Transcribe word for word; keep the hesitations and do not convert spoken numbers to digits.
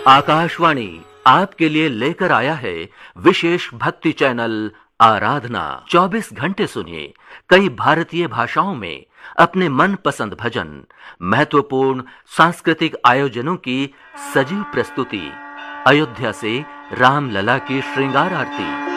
आकाशवाणी आपके लिए लेकर आया है विशेष भक्ति चैनल आराधना। चौबीस घंटे सुनिए कई भारतीय भाषाओं में अपने मनपसंद भजन, महत्वपूर्ण सांस्कृतिक आयोजनों की सजीव प्रस्तुति, अयोध्या से रामलला की श्रृंगार आरती,